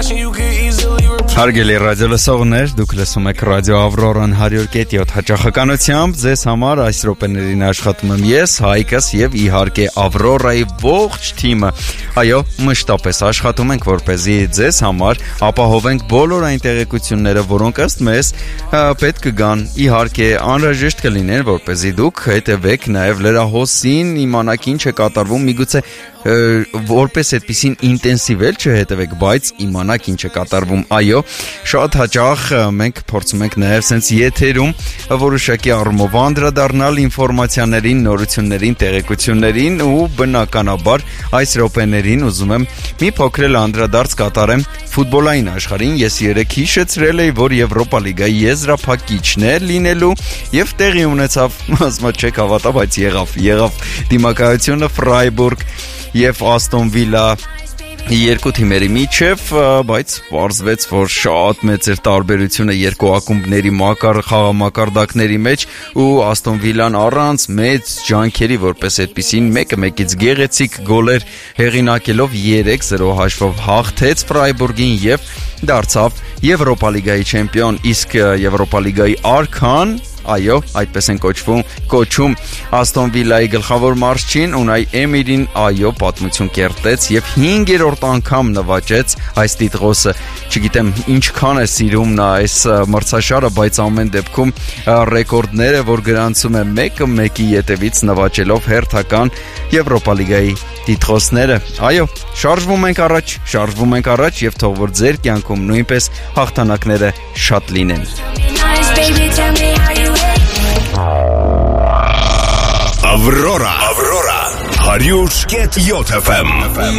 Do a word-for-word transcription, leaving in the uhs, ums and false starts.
Հարգելի ռադիոլսողներ, դուք լսում եք ռադիո Ավրորան հարյուր կետ յոթ հաճախականությամբ, ձեզ համար այս րոպեներին աշխատում եմ ես, Հայկս եւ իհարկե Ավրորայի ողջ թիմը։ Այո, մշտապես աշխատում ենք, որպեսզի ձեզ համար ապահովենք բոլոր այն տեղեկությունները, որոնք ըստ մեզ պետք կգան։ Իհարկե, անհրաժեշտ կլինեն, որպեսզի դուք հետևեք նաեւ լրահոսին, իմանաք ինչ է կատարվում, միգուցե որպես այդպիսին ինտենսիվ էլ չհետևեք, բայց իմանաք ինչ է կատարվում։ Այո, շատ հաճախ մենք փորձում ենք նաև sense եթերում որոշակի առումով անդրադառնալ ինֆորմացիաներին, նորություններին, տեղեկություններին ու բնականաբար այս րոպեներին ուզում եմ մի փոքր էլ անդրադարձ կատարեմ ֆուտբոլային աշխարհին։ Ես երեք հիշեցրել էի, որ Եվրոպա լիգայի եզրափակիչն է լինելու եւ տեղի ունեցավ, ասма չեք հավատա, բայց եղավ, եղավ դիմակայությունը Ֆրայբուրգ եւ Աստոն Վիլա երկու թիմերի միջև, բայց պարզվեց, որ շատ մեծ էր տարբերությունը երկու ակումբների մակար խաղամակարդակների մեջ ու Աստոն Վիլան առանց մեծ ջանքերի, որպես այդպիսին մեկը մեկից գեղեցիկ գոլեր հեղինակելով երեք զրո հաշվով հաղթեց Ֆրայբուրգին եւ դարձավ Եվրոպա լիգայի չեմպիոն, իսկ Եվրոպա լիգայի արքան, այո, այդպես են կոչվում, կոչում Աստոն Վիլայի գլխավոր մարզչին Ունայ Էմիրին, այո, պատմություն կերտեց եւ հինգերորդ անգամ նվաճեց այս տիտղոսը։ Չգիտեմ ինչքան է սիրում նա այս մրցաշարը, բայց ամեն դեպքում ռեկորդները, որ գրանցում է մեկը մեկի ետևից նվաճելով հերթական Եվրոպա լիգայի տիտղոսները։ Այո, շարժվում ենք առաջ, շարժվում ենք առաջ եւ թող որ ձեր կյանքում նույնպես հաղթանակները շատ լինեն։ Ավրորա, Ավրորա, հարյուր կետ յոթ էֆ էմ։